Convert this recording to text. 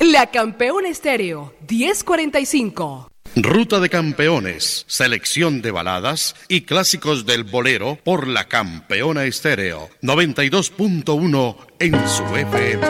La Campeona Estéreo, 1045. Ruta de Campeones, selección de baladas y clásicos del bolero por La Campeona Estéreo, 92.1 en su FM.